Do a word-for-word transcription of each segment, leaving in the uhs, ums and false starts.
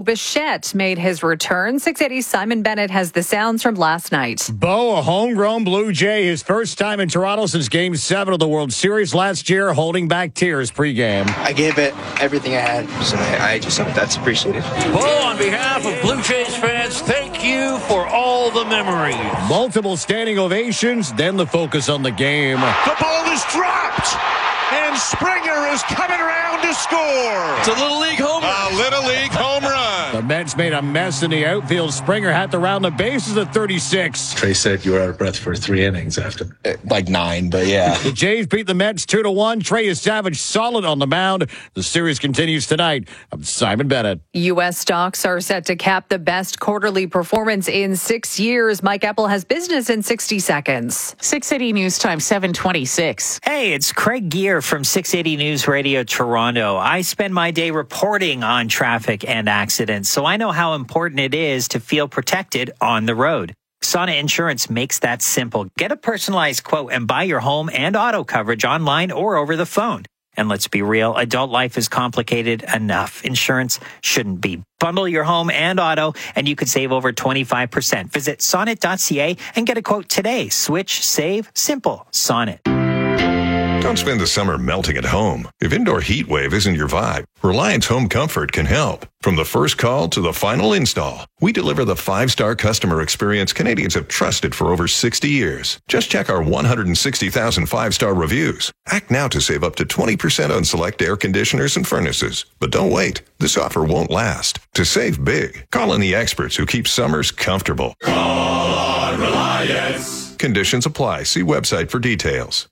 Bichette made his return. six eighty Simon Bennett has the sounds from last night. Bo, a homegrown Blue Jay, his first time in Toronto since Game seven of the World Series last year, holding back tears pregame. I gave it everything I had, so I, I just hope that's appreciated. Bo, on behalf of Blue Jays fans, thank you for all the memories. Multiple standing ovations, then the focus on the game. The ball is dropped, and Springer is coming around to score. It's a Little League home run. A Little League home run. The Mets made a mess in the outfield. Springer had to round the bases at thirty-six. Trey said you were out of breath for three innings after. Like nine, but yeah. The Jays beat the Mets two to one. Trey is Savage solid on the mound. The series continues tonight. I'm Simon Bennett. U S stocks are set to cap the best quarterly performance in six years. Mike Epple has business in sixty seconds. six eighty News Time, seven twenty-six. Hey, it's Craig Gear from six eighty News Radio Toronto. I spend my day reporting on traffic and accidents, so I know how important it is to feel protected on the road. Sonnet Insurance makes that simple. Get a personalized quote and buy your home and auto coverage online or over the phone. And let's be real, adult life is complicated enough. Insurance shouldn't be. Bundle your home and auto, and you could save over twenty-five percent. Visit sonnet dot c a and get a quote today. Switch, save, simple. Sonnet. Don't spend the summer melting at home. If indoor heat wave isn't your vibe, Reliance Home Comfort can help. From the first call to the final install, we deliver the five-star customer experience Canadians have trusted for over sixty years. Just check our one hundred sixty thousand five-star reviews. Act now to save up to twenty percent on select air conditioners and furnaces. But don't wait. This offer won't last. To save big, call in the experts who keep summers comfortable. Call on Reliance. Conditions apply. See website for details.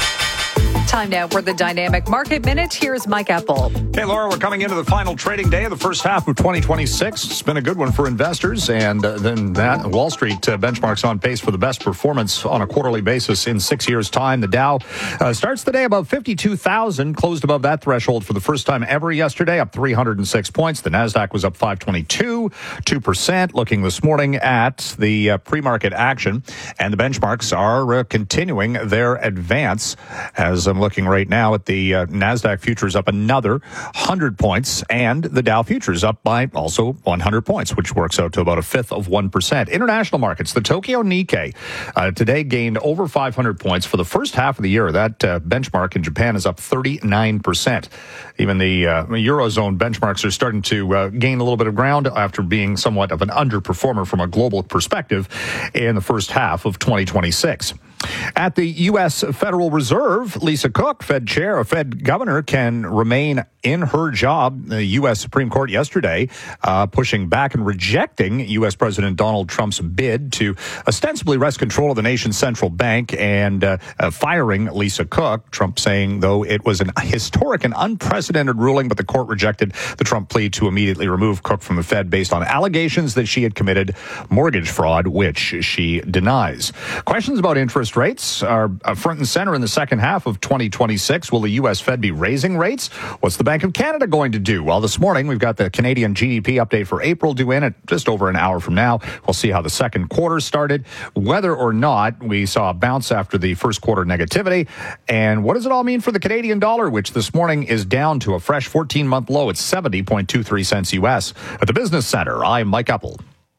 Time now for the Dynamic Market Minute. Here's Mike Epple. Hey, Laura, we're coming into the final trading day of the first half of twenty twenty-six. It's been a good one for investors. And uh, then that Wall Street uh, benchmarks on pace for the best performance on a quarterly basis in six years' time. The Dow uh, starts the day above fifty-two thousand, closed above that threshold for the first time ever yesterday, up three hundred six points. The NASDAQ was up five twenty-two, two percent. Looking this morning at the uh, pre-market action. And the benchmarks are uh, continuing their advance. As I'm looking right now at the uh, NASDAQ futures up another one hundred points, and the Dow futures up by also one hundred points, which works out to about a fifth of one percent. International markets, the Tokyo Nikkei uh, today gained over five hundred points for the first half of the year. That uh, benchmark in Japan is up thirty-nine percent. Even the uh, Eurozone benchmarks are starting to uh, gain a little bit of ground after being somewhat of an underperformer from a global perspective in the first half of twenty twenty-six. At the U S Federal Reserve, Lisa Cook, Fed chair, a Fed governor, can remain in her job. The U S Supreme Court yesterday uh, pushing back and rejecting U S President Donald Trump's bid to ostensibly wrest control of the nation's central bank and uh, uh, firing Lisa Cook. Trump saying, though, it was an historic and unprecedented ruling, but the court rejected the Trump plea to immediately remove Cook from the Fed based on allegations that she had committed mortgage fraud, which she denies. Questions about interest rates are front and center in the second half of twenty twenty-six. Will the U S Fed be raising rates? What's the Bank of Canada going to do? Well, this morning we've got the Canadian G D P update for April due in at just over an hour from now. We'll see how the second quarter started, whether or not we saw a bounce after the first quarter negativity. And what does it all mean for the Canadian dollar, which this morning is down to a fresh fourteen-month low at seventy point two three cents U S. At the Business Center, I'm Mike Epple.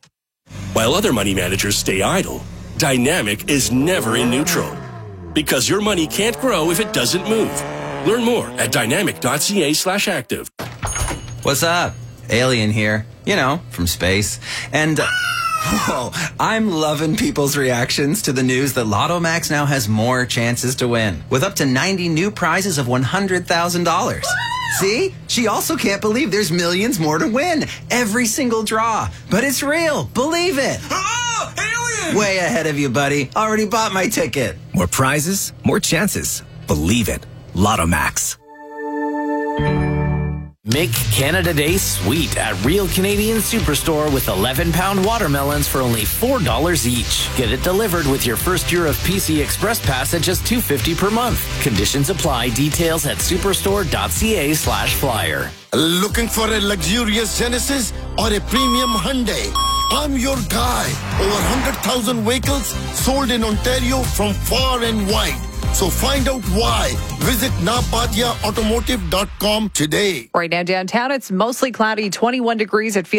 While other money managers stay idle, Dynamic is never in neutral, because your money can't grow if it doesn't move. Learn more at dynamic dot c a slash active. What's up? Alien here. You know, from space. And, uh, whoa, I'm loving people's reactions to the news that Lotto Max now has more chances to win, with up to ninety new prizes of one hundred thousand dollars. See? She also can't believe there's millions more to win. Every single draw. But it's real. Believe it. Oh, alien! Way ahead of you, buddy. Already bought my ticket. More prizes, more chances. Believe it. Lotto Max. Make Canada Day sweet at Real Canadian Superstore with eleven pound watermelons for only four dollars each. Get it delivered with your first year of P C Express Pass at just two dollars and fifty cents per month. Conditions apply. Details at superstore dot c a slash flyer. Looking for a luxurious Genesis or a premium Hyundai? I'm your guy. Over one hundred thousand vehicles sold in Ontario from far and wide. So find out why. Visit napatia automotive dot com today. Right now downtown, it's mostly cloudy, twenty-one degrees. It feels